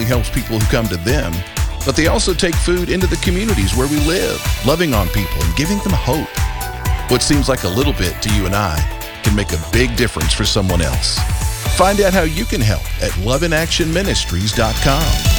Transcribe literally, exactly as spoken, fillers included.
only helps people who come to them, but they also take food into the communities where we live, loving on people and giving them hope. What seems like a little bit to you and I can make a big difference for someone else. Find out how you can help at love in action ministries dot com.